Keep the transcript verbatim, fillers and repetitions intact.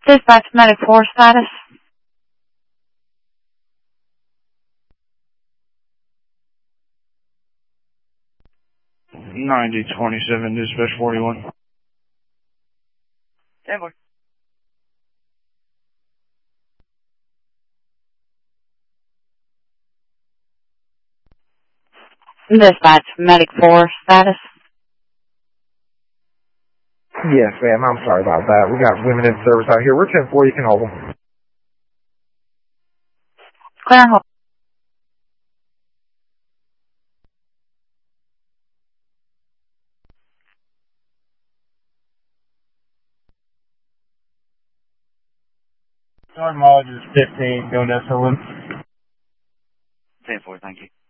Dispatch medic four status. ninety twenty-seven, dispatch forty-one. ten four. Dispatch medic four status. Yes, ma'am. I'm sorry about that. We got women in service out here. We're ten four. You can hold them. Clear and hold. Our mileage is fifteen, going to S O N. ten four, thank you.